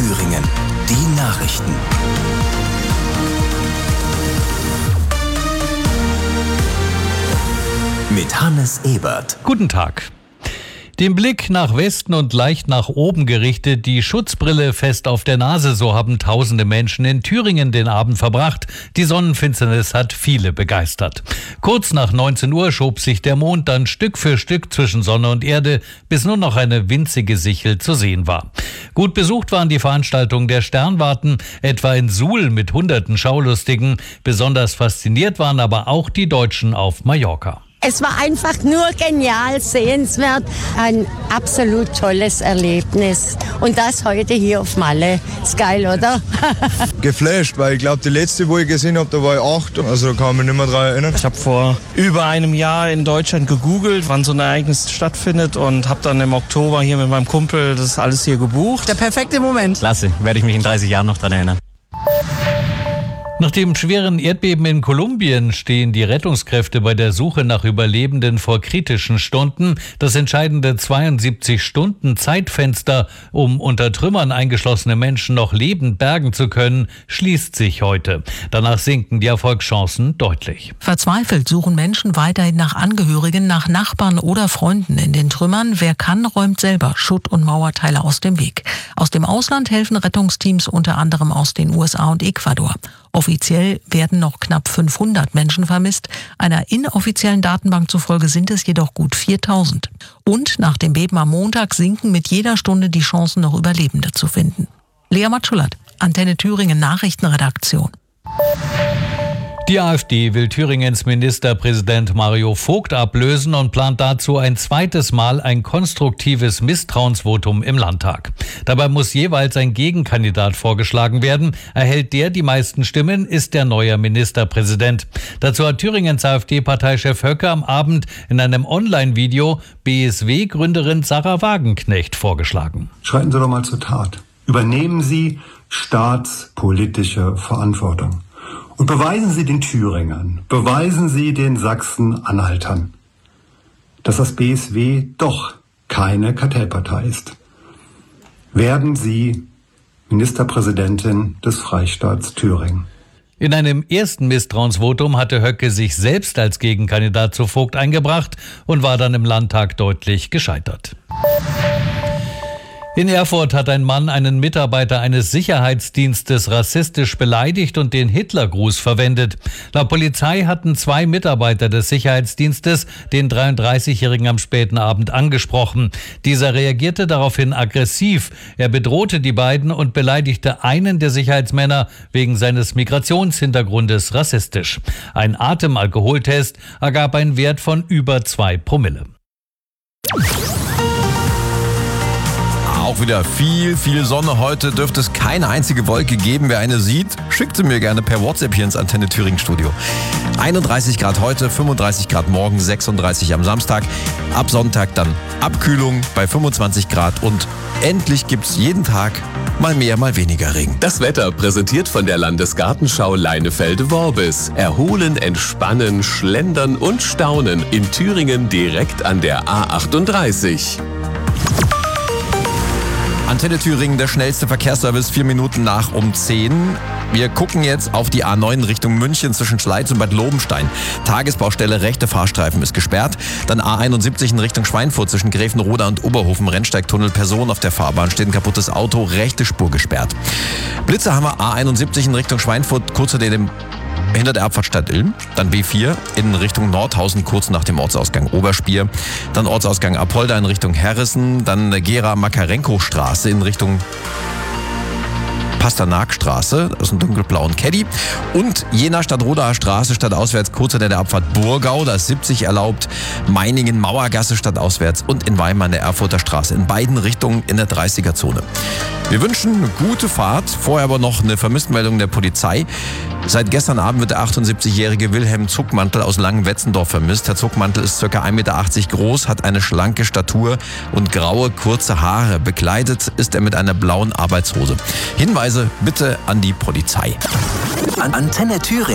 Thüringen. Die Nachrichten. Mit Hannes Ebert. Guten Tag. Den Blick nach Westen und leicht nach oben gerichtet, die Schutzbrille fest auf der Nase, so haben tausende Menschen in Thüringen den Abend verbracht. Die Sonnenfinsternis hat viele begeistert. Kurz nach 19 Uhr schob sich der Mond dann Stück für Stück zwischen Sonne und Erde, bis nur noch eine winzige Sichel zu sehen war. Gut besucht waren die Veranstaltungen der Sternwarten, etwa in Suhl mit hunderten Schaulustigen. Besonders fasziniert waren aber auch die Deutschen auf Mallorca. Es war einfach nur genial, sehenswert, ein absolut tolles Erlebnis. Und das heute hier auf Malle. Ist geil, oder? Geflasht, weil ich glaube, die letzte, wo ich gesehen habe, da war ich 8. Also da kann ich mich nicht mehr dran erinnern. Ich habe vor über einem Jahr in Deutschland gegoogelt, wann so ein Ereignis stattfindet und habe dann im Oktober hier mit meinem Kumpel das alles hier gebucht. Der perfekte Moment. Klasse, werde ich mich in 30 Jahren noch dran erinnern. Nach dem schweren Erdbeben in Kolumbien stehen die Rettungskräfte bei der Suche nach Überlebenden vor kritischen Stunden. Das entscheidende 72-Stunden-Zeitfenster, um unter Trümmern eingeschlossene Menschen noch lebend bergen zu können, schließt sich heute. Danach sinken die Erfolgschancen deutlich. Verzweifelt suchen Menschen weiterhin nach Angehörigen, nach Nachbarn oder Freunden in den Trümmern. Wer kann, räumt selber Schutt- und Mauerteile aus dem Weg. Aus dem Ausland helfen Rettungsteams unter anderem aus den USA und Ecuador. Offiziell werden noch knapp 500 Menschen vermisst. Einer inoffiziellen Datenbank zufolge sind es jedoch gut 4000. Und nach dem Beben am Montag sinken mit jeder Stunde die Chancen, noch Überlebende zu finden. Lea Matschulat, Antenne Thüringen Nachrichtenredaktion. Die AfD will Thüringens Ministerpräsident Mario Vogt ablösen und plant dazu ein zweites Mal ein konstruktives Misstrauensvotum im Landtag. Dabei muss jeweils ein Gegenkandidat vorgeschlagen werden. Erhält der die meisten Stimmen, ist der neue Ministerpräsident. Dazu hat Thüringens AfD-Parteichef Höcke am Abend in einem Online-Video BSW-Gründerin Sarah Wagenknecht vorgeschlagen. Schreiten Sie doch mal zur Tat. Übernehmen Sie staatspolitische Verantwortung. Und beweisen Sie den Thüringern, beweisen Sie den Sachsen-Anhaltern, dass das BSW doch keine Kartellpartei ist. Werden Sie Ministerpräsidentin des Freistaats Thüringen. In einem ersten Misstrauensvotum hatte Höcke sich selbst als Gegenkandidat zu Vogt eingebracht und war dann im Landtag deutlich gescheitert. In Erfurt hat ein Mann einen Mitarbeiter eines Sicherheitsdienstes rassistisch beleidigt und den Hitlergruß verwendet. Laut Polizei hatten 2 Mitarbeiter des Sicherheitsdienstes den 33-Jährigen am späten Abend angesprochen. Dieser reagierte daraufhin aggressiv. Er bedrohte die beiden und beleidigte einen der Sicherheitsmänner wegen seines Migrationshintergrundes rassistisch. Ein Atemalkoholtest ergab einen Wert von über 2 Promille. Auch wieder viel Sonne. Heute dürfte es keine einzige Wolke geben. Wer eine sieht, schickt sie mir gerne per WhatsApp hier ins Antenne Thüringen Studio. 31 Grad heute, 35 Grad morgen, 36 am Samstag. Ab Sonntag dann Abkühlung bei 25 Grad und endlich gibt's jeden Tag mal mehr, mal weniger Regen. Das Wetter präsentiert von der Landesgartenschau Leinefelde-Worbis. Erholen, entspannen, schlendern und staunen in Thüringen direkt an der A38. Antenne Thüringen, der schnellste Verkehrsservice, 4 Minuten nach um 10. Wir gucken jetzt auf die A9 Richtung München zwischen Schleiz und Bad Lobenstein. Tagesbaustelle, rechte Fahrstreifen ist gesperrt. Dann A71 in Richtung Schweinfurt zwischen Gräfenroda und Oberhofen, Rennsteigtunnel, Person auf der Fahrbahn, steht ein kaputtes Auto, rechte Spur gesperrt. Blitze haben wir A71 in Richtung Schweinfurt, kurz hinter der Abfahrt Stadt-Ilm, dann B4 in Richtung Nordhausen, kurz nach dem Ortsausgang Oberspier, dann Ortsausgang Apolda in Richtung Herrissen, dann Gera-Makarenko-Straße in Richtung Pasternakstraße, das ist ein dunkelblauen Caddy, und Jena-Stadtrodaer Straße stadtauswärts, kurz hinter der Abfahrt Burgau, da ist 70 erlaubt, Meiningen, Mauergasse stadtauswärts und in Weimar an der Erfurter Straße, in beiden Richtungen in der 30er-Zone. Wir wünschen eine gute Fahrt, vorher aber noch eine Vermisstenmeldung der Polizei. Seit gestern Abend wird der 78-jährige Wilhelm Zuckmantel aus Langenwetzendorf vermisst. Herr Zuckmantel ist ca. 1,80 Meter groß, hat eine schlanke Statur und graue, kurze Haare. Bekleidet ist er mit einer blauen Arbeitshose. Hinweise bitte an die Polizei. Antenne Thüringen.